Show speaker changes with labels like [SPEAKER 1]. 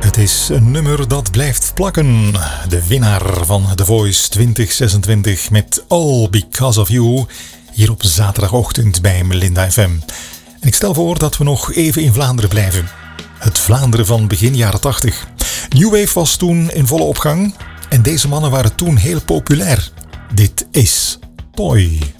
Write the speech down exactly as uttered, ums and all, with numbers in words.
[SPEAKER 1] Het is een nummer dat blijft plakken. De winnaar van The Voice twintig zesentwintig met All Because of You. Hier op zaterdagochtend bij Melinda F M. En ik stel voor dat we nog even in Vlaanderen blijven. Het Vlaanderen van begin jaren tachtig. New Wave was toen in volle opgang. En deze mannen waren toen heel populair. Dit is Toy.